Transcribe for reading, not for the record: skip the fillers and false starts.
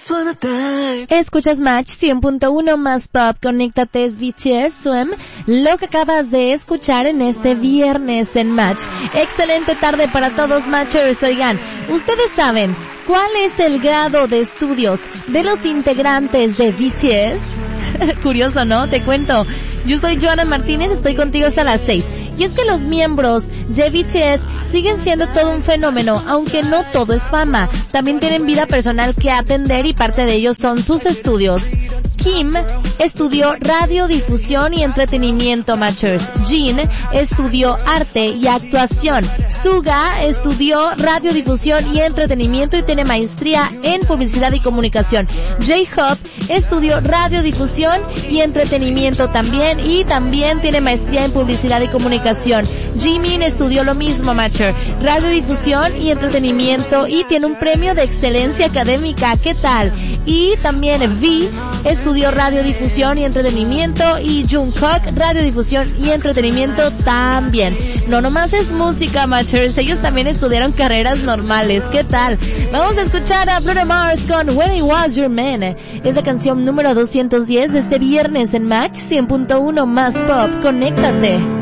Escuchas Match 100.1 más pop, conéctate, es BTS, Swim, lo que acabas de escuchar en este viernes en Match. Excelente tarde para todos, Matchers. Oigan, ustedes saben cuál es el grado de estudios de los integrantes de BTS. Curioso, ¿no? Te cuento. Yo soy Joana Martínez, estoy contigo hasta las 6. Y es que los miembros de BTS siguen siendo todo un fenómeno, aunque no todo es fama. También tienen vida personal que atender y parte de ellos son sus estudios. Kim estudió radiodifusión y entretenimiento, Matchers. Jin estudió arte y actuación. Suga estudió radiodifusión y entretenimiento y tiene maestría en publicidad y comunicación. J-Hope estudió radiodifusión y entretenimiento también y también tiene maestría en publicidad y comunicación. Jimin estudió lo mismo, Matcher, radiodifusión y entretenimiento y tiene un premio de excelencia académica. ¿Qué tal? Y también V estudió radiodifusión y entretenimiento y Jungkook radiodifusión y entretenimiento también. No nomás es música, Matchers, ellos también estudiaron carreras normales. ¿Qué tal? Vamos a escuchar a Bruno Mars con When I Was Your Man. Es la canción número 210 de este viernes en Match 100.1 más pop. Conéctate.